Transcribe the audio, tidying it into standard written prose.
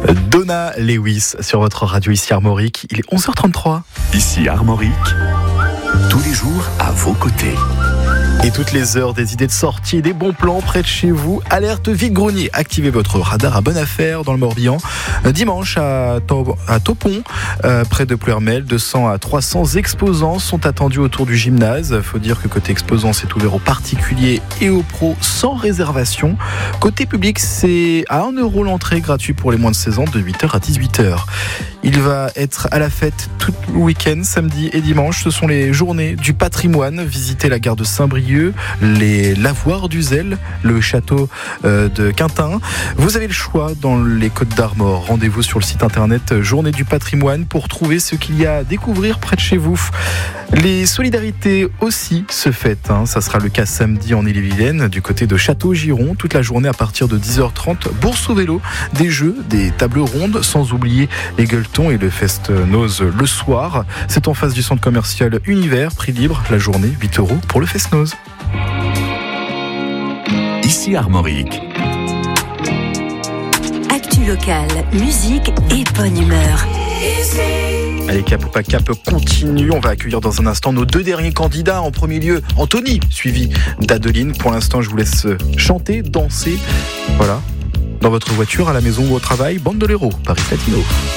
Donna Lewis sur votre radio ici Armorique. Il est 11h33. Ici Armorique, tous les jours à vos côtés. Et toutes les heures, des idées de sortie et des bons plans près de chez vous. Alerte vide-grenier. Activez votre radar à bonne affaire dans le Morbihan. Dimanche à Taupon, près de Plouermel, 200 à 300 exposants sont attendus autour du gymnase. Il faut dire que côté exposants, c'est ouvert aux particuliers et aux pros sans réservation. Côté public, c'est à 1 € l'entrée, gratuit pour les moins de 16 ans, de 8h à 18h. Il va être à la fête tout le week-end, samedi et dimanche. Ce sont les journées du patrimoine. Visitez la gare de Saint-Brieuc, les lavoirs du Zèle, le château de Quintin. Vous avez le choix dans les Côtes d'Armor. Rendez-vous sur le site internet Journée du patrimoine pour trouver ce qu'il y a à découvrir près de chez vous. Les solidarités aussi se fêtent. Ça sera le cas samedi en Ille-et-Vilaine, du côté de Château-Giron, toute la journée à partir de 10h30. Bourse au vélo, des jeux, des tables rondes, sans oublier les gueuletons et le fest-noz le soir. C'est en face du centre commercial Univers, prix libre, la journée, 8 € pour le fest-noz. Ici Armorique. Actu locale, musique et bonne humeur. Allez, Cap ou pas Cap continue. On va accueillir dans un instant nos 2 derniers candidats. En premier lieu, Anthony, suivi d'Adeline. Pour l'instant, je vous laisse chanter, danser. Voilà. Dans votre voiture, à la maison ou au travail, Bandolero, Paris Latino.